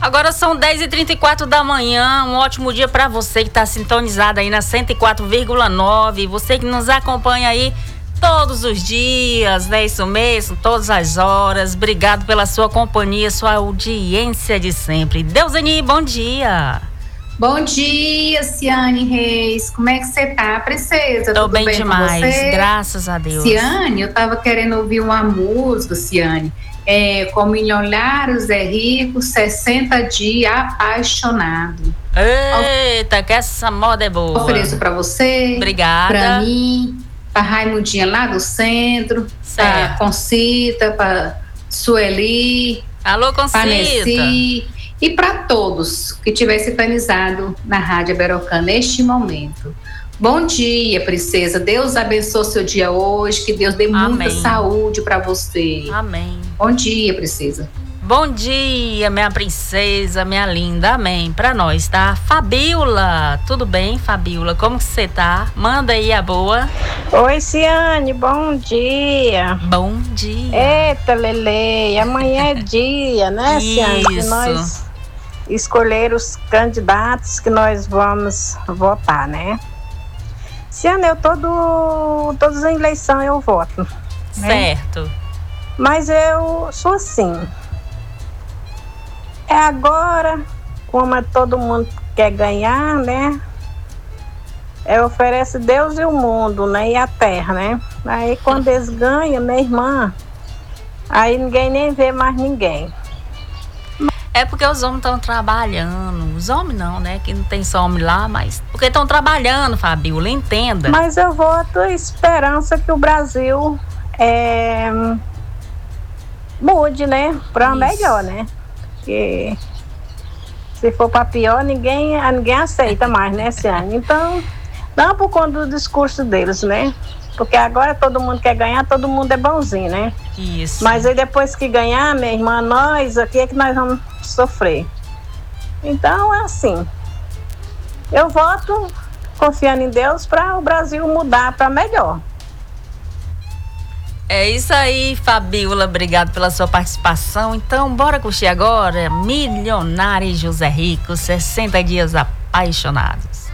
Agora são 10h34 da manhã, um ótimo dia para você que está sintonizado aí na 104,9, você que nos acompanha aí todos os dias, né? Isso mesmo, todas as horas. Obrigado pela sua companhia, sua audiência de sempre. Deuseni, bom dia. Bom dia, Ciane Reis. Como é que você tá, princesa? Tô Tudo bem com demais, você? graças a Deus. Ciane, eu tava querendo ouvir uma música, Ciane. Com Milionário Zé Rico, 60 dias apaixonado. Eita, que essa moda é boa. Ofereço pra você. Obrigada. Pra mim, pra Raimundinha lá do centro. Certo. Pra Concita, pra Sueli. Alô, Concita. Pra Nessi. E para todos que estiver sintonizado na Rádio Aberocã neste momento. Bom dia, princesa. Deus abençoe seu dia hoje. Que Deus dê muita saúde para você. Amém. Bom dia, princesa. Bom dia, minha princesa, minha linda. Amém. Para nós, tá? Fabiola. Tudo bem, Fabiola? Como você tá? Manda aí a boa. Oi, Ciane. Bom dia. Bom dia. Eita, Lele. Amanhã é dia, né, Ciane? Que nós escolher os candidatos que nós vamos votar, né? Ciane, todas as eleições eu voto. Certo. Né? Mas eu sou assim. É agora, como todo mundo quer ganhar, né? Oferece Deus e o mundo, né? E a terra, né? Aí quando eles ganham, minha irmã, aí ninguém nem vê mais ninguém. É porque os homens estão trabalhando. Os homens não, né? Que não tem só homem lá, mas... Porque estão trabalhando, Fabiola, entenda. Mas eu voto a esperança que o Brasil mude, né? Para melhor, né? Porque se for para pior, ninguém aceita mais, né, Ciane? Então, não por conta do discurso deles, né? Porque agora todo mundo quer ganhar, todo mundo é bonzinho, né? Isso. Mas aí depois que ganhar, minha irmã, nós aqui é que nós vamos sofrer. Então é assim. Eu voto confiando em Deus para o Brasil mudar para melhor. É isso aí, Fabiola. Obrigado pela sua participação. Então, bora curtir agora Milionário José Rico, 60 dias apaixonados.